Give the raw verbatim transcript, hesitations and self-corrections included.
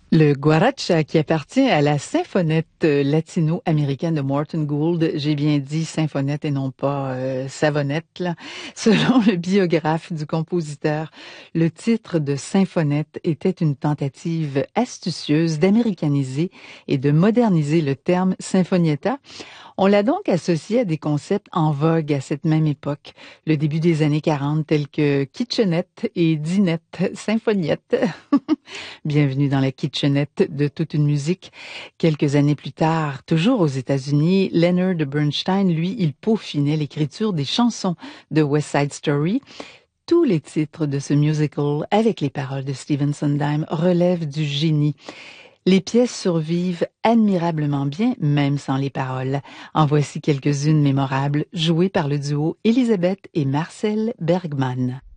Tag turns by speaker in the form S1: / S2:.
S1: Le guaracha qui appartient à la symphonette euh, latino-américaine de Morton Gould, j'ai bien dit symphonette et non pas euh, savonnette, là. Selon le biographe du compositeur, le titre de symphonette était une tentative astucieuse d'américaniser et de moderniser le terme sinfonietta. On l'a donc associé à des concepts en vogue à cette même époque, le début des années quarante, tels que kitchenette et dinette, symphoniette. Bienvenue dans la kitchenette de toute une musique. Quelques années plus tard, toujours aux États-Unis, Leonard Bernstein, lui, il peaufinait l'écriture des chansons de West Side Story. Tous les titres de ce musical, avec les paroles de Stephen Sondheim, relèvent du génie. Les pièces survivent admirablement bien, même sans les paroles. En voici quelques-unes mémorables, jouées par le duo Elisabeth et Marcel Bergman.